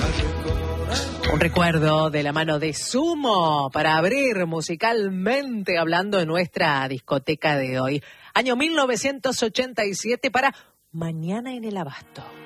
Un recuerdo de la mano de Sumo para abrir musicalmente hablando de nuestra discoteca de hoy. Año 1987 para Mañana en el Abasto.